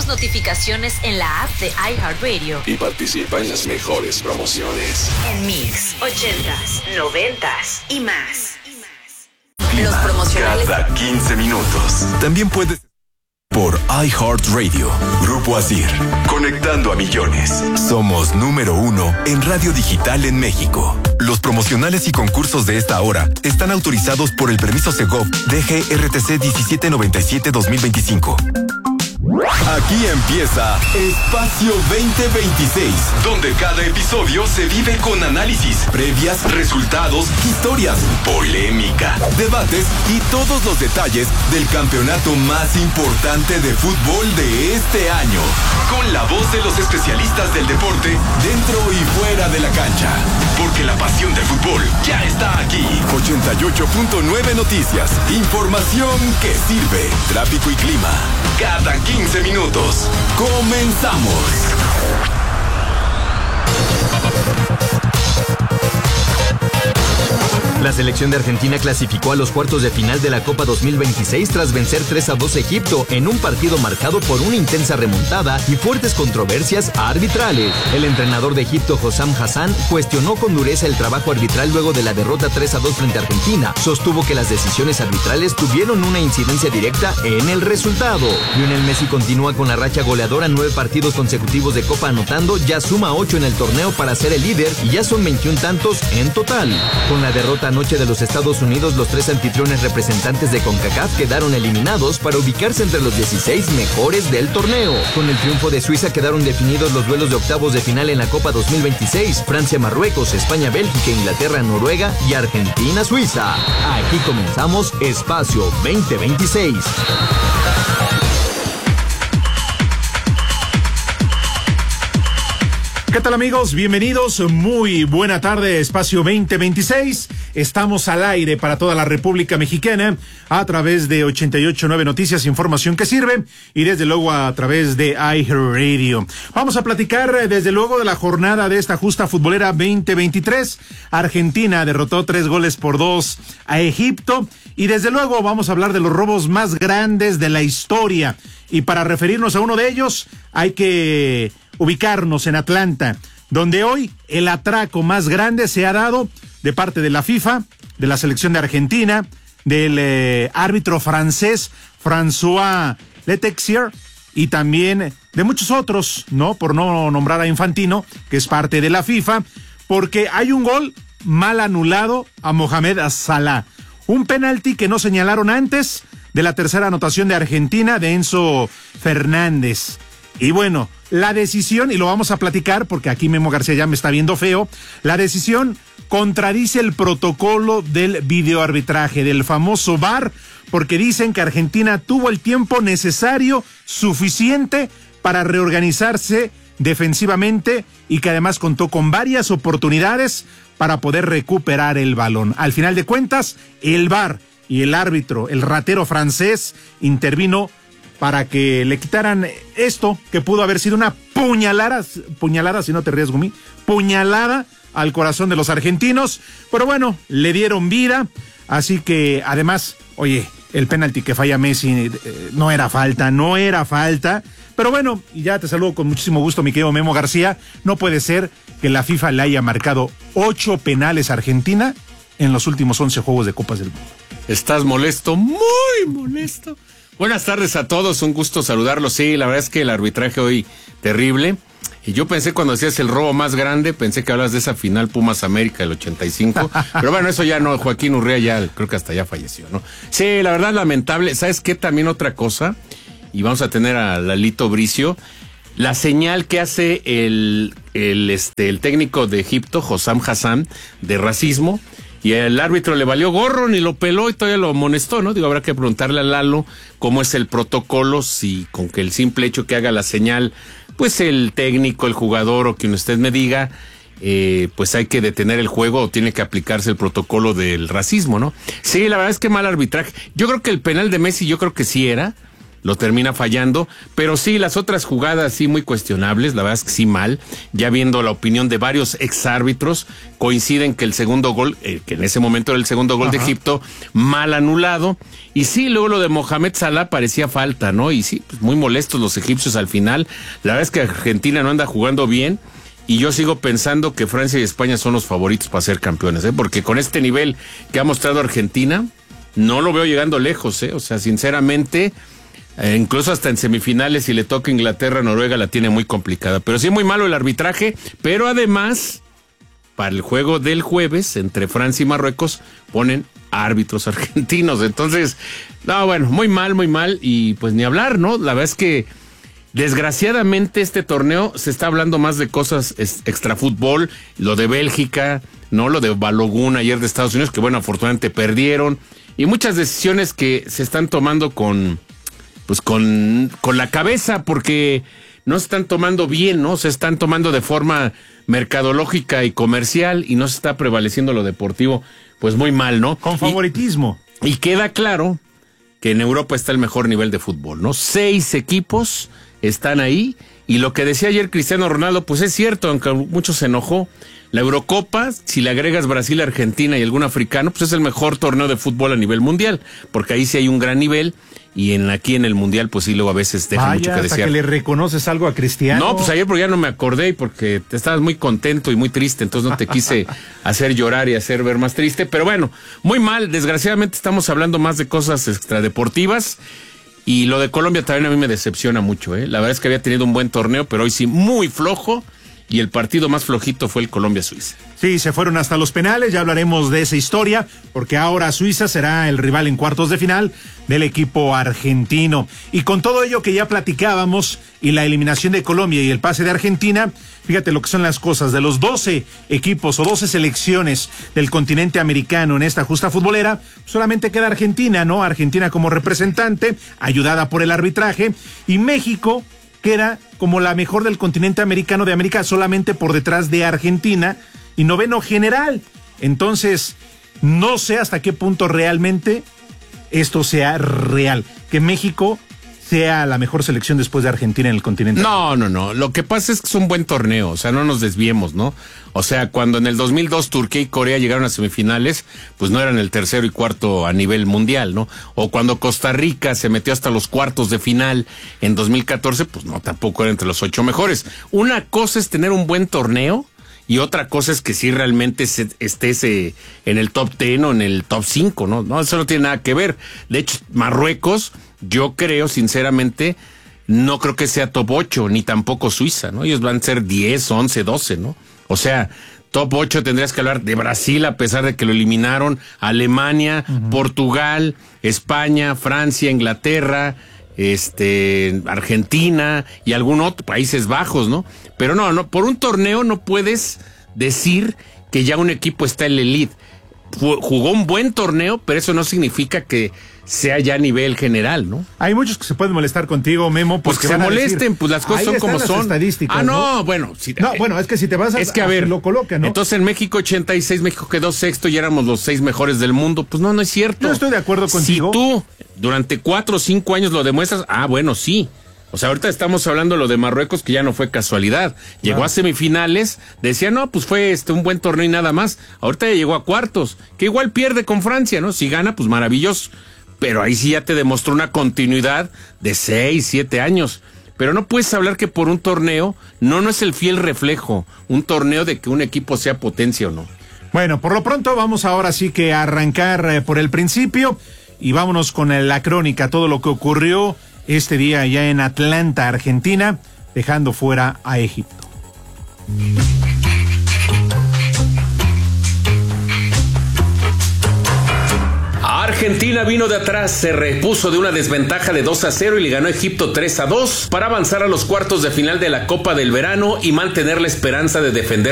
tus notificaciones en la app de iHeartRadio y participa en las mejores promociones. En Mix, 80s, 90s y más. Los promocionales cada 15 minutos. También puedes por iHeartRadio. Grupo Asir. Conectando a millones. Somos número 1 en radio digital en México. Los promocionales y concursos de esta hora están autorizados por el permiso Segov DGRTC 1797-2025. Aquí empieza Espacio 2026, donde cada episodio se vive con análisis, previas, resultados, historias, polémica, debates y todos los detalles del campeonato más importante de fútbol de este año. Con la voz de los especialistas del deporte dentro y fuera de la cancha. Porque la pasión del fútbol ya está aquí. 88.9 Noticias. Información que sirve. Tráfico y clima. Cada 15 minutos. ¡Comenzamos! La selección de Argentina clasificó a los cuartos de final de la Copa 2026 tras vencer 3-2 a Egipto en un partido marcado por una intensa remontada y fuertes controversias arbitrales. El entrenador de Egipto, Hossam Hassan, cuestionó con dureza el trabajo arbitral luego de la derrota 3-2 frente a Argentina. Sostuvo que las decisiones arbitrales tuvieron una incidencia directa en el resultado. Lionel Messi continúa con la racha goleadora, 9 partidos consecutivos de Copa anotando, ya suma 8 en el torneo para ser el líder y ya son 21 tantos en total. Con la derrota anoche de los Estados Unidos, los 3 anfitriones representantes de CONCACAF quedaron eliminados para ubicarse entre los 16 mejores del torneo. Con el triunfo de Suiza quedaron definidos los duelos de octavos de final en la Copa 2026, Francia-Marruecos, España-Bélgica, Inglaterra-Noruega y Argentina-Suiza. Aquí comenzamos Espacio 2026. ¿Qué tal, amigos? Bienvenidos, muy buena tarde, Espacio 2026. Estamos al aire para toda la República Mexicana a través de 88.9 Noticias, información que sirve, y desde luego a través de iHeartRadio. Vamos a platicar desde luego de la jornada de esta justa futbolera 2023. Argentina derrotó 3-2 a Egipto, y desde luego vamos a hablar de los robos más grandes de la historia. Y para referirnos a uno de ellos, hay que ubicarnos en Atlanta, donde hoy el atraco más grande se ha dado de parte de la FIFA, de la selección de Argentina, del árbitro francés François Letexier, y también de muchos otros, ¿no? Por no nombrar a Infantino, que es parte de la FIFA, porque hay un gol mal anulado a Mohamed Salah. Un penalti que no señalaron antes de la tercera anotación de Argentina de Enzo Fernández. Y bueno, la decisión, y lo vamos a platicar porque aquí Memo García ya me está viendo feo, la decisión contradice el protocolo del videoarbitraje, del famoso VAR, porque dicen que Argentina tuvo el tiempo necesario, suficiente, para reorganizarse defensivamente y que además contó con varias oportunidades para poder recuperar el balón. Al final de cuentas, el VAR y el árbitro, el ratero francés, intervino para que le quitaran esto, que pudo haber sido una puñalada, si no te ríes, Gumi, puñalada al corazón de los argentinos, pero bueno, le dieron vida, así que además, oye, el penalti que falla Messi no era falta, pero bueno, y ya te saludo con muchísimo gusto, mi querido Memo García. No puede ser que la FIFA le haya marcado 8 penales a Argentina en los últimos 11 juegos de Copas del Mundo. ¿Estás molesto? Muy molesto. Buenas tardes a todos, un gusto saludarlos. Sí, la verdad es que el arbitraje hoy terrible. Y yo pensé cuando decías el robo más grande, pensé que hablas de esa final Pumas América del 85. Pero bueno, eso ya no, Joaquín Urrea ya, creo que hasta ya falleció, ¿no? Sí, la verdad lamentable. ¿Sabes qué? También otra cosa, y vamos a tener a Lalito Bricio, la señal que hace el técnico de Egipto, Hossam Hassan, de racismo. Y el árbitro le valió gorro, ni lo peló y todavía lo amonestó, ¿no? Digo, habrá que preguntarle a Lalo cómo es el protocolo, si con que el simple hecho que haga la señal, pues el técnico, el jugador o quien usted me diga, pues hay que detener el juego o tiene que aplicarse el protocolo del racismo, ¿no? Sí, la verdad es que mal arbitraje. Yo creo que el penal de Messi, yo creo que sí era. lo termina fallando, pero sí, las otras jugadas sí muy cuestionables, la verdad es que sí mal, ya viendo la opinión de varios exárbitros, coinciden que el segundo gol, que en ese momento era el segundo gol de Egipto, mal anulado, y sí, luego lo de Mohamed Salah parecía falta, ¿no? Y sí, pues muy molestos los egipcios al final, la verdad es que Argentina no anda jugando bien, y yo sigo pensando que Francia y España son los favoritos para ser campeones, porque con este nivel que ha mostrado Argentina, no lo veo llegando lejos, o sea, sinceramente... incluso hasta en semifinales, si le toca Inglaterra, Noruega la tiene muy complicada. Pero sí muy malo el arbitraje, pero además, para el juego del jueves entre Francia y Marruecos, ponen árbitros argentinos. Entonces, no, bueno, muy mal, y pues ni hablar, ¿no? La verdad es que, desgraciadamente, este torneo se está hablando más de cosas extrafútbol, lo de Bélgica, ¿no? Lo de Balogun ayer de Estados Unidos, que bueno, afortunadamente perdieron, y muchas decisiones que se están tomando con la cabeza, porque no se están tomando bien, ¿no? Se están tomando de forma mercadológica y comercial y no se está prevaleciendo lo deportivo, pues muy mal, ¿no? Con favoritismo. Y queda claro que en Europa está el mejor nivel de fútbol, ¿no? 6 equipos están ahí, y lo que decía ayer Cristiano Ronaldo, pues es cierto, aunque mucho se enojó. La Eurocopa, si le agregas Brasil, Argentina y algún africano, pues es el mejor torneo de fútbol a nivel mundial, porque ahí sí hay un gran nivel, y aquí en el mundial, pues sí, luego a veces deja mucho que desear. Hasta que le reconoces algo a Cristiano. No, pues ayer porque ya no me acordé, porque te estabas muy contento y muy triste, entonces no te quise hacer llorar y hacer ver más triste, pero bueno, muy mal, desgraciadamente estamos hablando más de cosas extradeportivas, y lo de Colombia también a mí me decepciona mucho, La verdad es que había tenido un buen torneo, pero hoy sí muy flojo, y el partido más flojito fue el Colombia-Suiza. Sí, se fueron hasta los penales, ya hablaremos de esa historia, porque ahora Suiza será el rival en cuartos de final del equipo argentino. Y con todo ello que ya platicábamos, y la eliminación de Colombia y el pase de Argentina, fíjate lo que son las cosas. De los 12 equipos o 12 selecciones del continente americano en esta justa futbolera, solamente queda Argentina, ¿no? Argentina como representante, ayudada por el arbitraje, y México queda como la mejor del continente americano de América, solamente por detrás de Argentina, y noveno general. Entonces, no sé hasta qué punto realmente esto sea real, que México sea la mejor selección después de Argentina en el continente. No. Lo que pasa es que es un buen torneo, o sea, no nos desviemos, ¿no? O sea, cuando en el 2002 Turquía y Corea llegaron a semifinales, pues no eran el tercero y cuarto a nivel mundial, ¿no? O cuando Costa Rica se metió hasta los cuartos de final en 2014, pues no, tampoco era entre los 8 mejores. Una cosa es tener un buen torneo, y otra cosa es que sí realmente estés en el top 10 o en el top 5, ¿no? No, eso no tiene nada que ver. De hecho, Marruecos, yo creo, sinceramente, no creo que sea top 8, ni tampoco Suiza, ¿no? Ellos van a ser 10, 11, 12, ¿no? O sea, top 8 tendrías que hablar de Brasil, a pesar de que lo eliminaron, Alemania, Portugal, España, Francia, Inglaterra, Argentina y algún otro, Países Bajos, ¿no? Pero no, por un torneo no puedes decir que ya un equipo está en la elite. Jugó un buen torneo, pero eso no significa que sea ya a nivel general, ¿no? Hay muchos que se pueden molestar contigo, Memo, pues que se molesten, decir, pues las cosas son como son. Estadísticas, bueno. Bueno, es que si te vas a ver, lo colocan, ¿no? Entonces en México 86, México quedó sexto y éramos los 6 mejores del mundo. Pues no es cierto. Yo estoy de acuerdo contigo. Si tú durante 4 o 5 años lo demuestras, bueno, sí. O sea, ahorita estamos hablando de lo de Marruecos, que ya no fue casualidad. Llegó a semifinales, decía, no, pues fue un buen torneo y nada más. Ahorita ya llegó a cuartos, que igual pierde con Francia, ¿no? Si gana, pues maravilloso. Pero ahí sí ya te demostró una continuidad de 6, 7 años. Pero no puedes hablar que por un torneo, no es el fiel reflejo, un torneo de que un equipo sea potencia o no. Bueno, por lo pronto vamos ahora sí que a arrancar por el principio, y vámonos con la crónica, todo lo que ocurrió este día allá en Atlanta, Argentina, dejando fuera a Egipto. Argentina vino de atrás, se repuso de una desventaja de 2-0 y le ganó a Egipto 3-2 para avanzar a los cuartos de final de la Copa del Verano y mantener la esperanza de defender